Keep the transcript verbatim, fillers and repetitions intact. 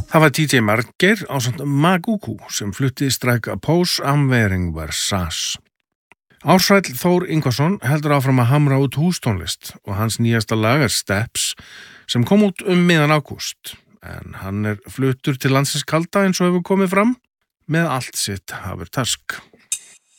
Það var D J Margeir ásamt Maguku sem flutti Strike a Pose am Wearing Versace. Ársæll Þór Ingvason heldur áfram að hamra út hústónlist og hans nýjasta lag er Steps sem kom út um miðjan ágúst, en hann er fluttur til landsins kalda eins og hefur komið fram með allt sitt hafurtask.